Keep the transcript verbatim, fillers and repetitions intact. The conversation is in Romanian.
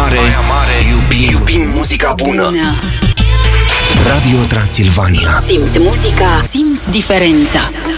Mare, Baia Mare, iubim, iubim muzica bună. Radio Transilvania. Simți muzica, simți diferența.